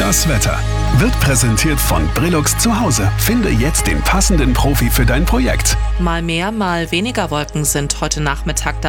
Das Wetter wird präsentiert von Brillux zu Hause. Finde jetzt den passenden Profi für dein Projekt. Mal mehr, mal weniger Wolken sind heute Nachmittag